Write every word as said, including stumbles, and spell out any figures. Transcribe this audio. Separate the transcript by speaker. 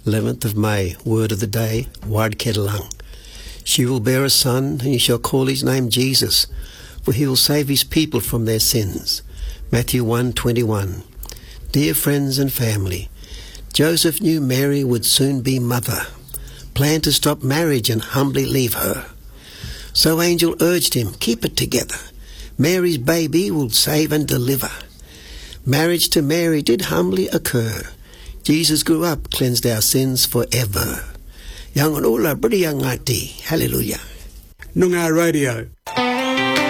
Speaker 1: eleventh of May, word of the day, Ward Kedalang. She will bear a son, and you shall call his name Jesus, for he will save his people from their sins. Matthew one twenty-one. Dear friends and family, Joseph knew Mary would soon be mother, planned to stop marriage and humbly leave her. So Angel urged him, keep it together. Mary's baby will save and deliver. Marriage to Mary did humbly occur. Jesus grew up, cleansed our sins forever. Yang ula beri yang ngati. Hallelujah.
Speaker 2: Noongar Radio.